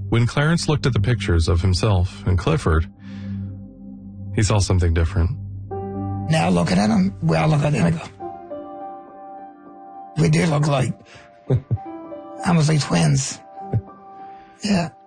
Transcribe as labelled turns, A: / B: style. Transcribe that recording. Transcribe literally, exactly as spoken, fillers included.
A: When Clarence looked at the pictures of himself and Clifford, he saw something different.
B: Now looking at him, we all look at him and go, we do look like, almost like twins. Yeah.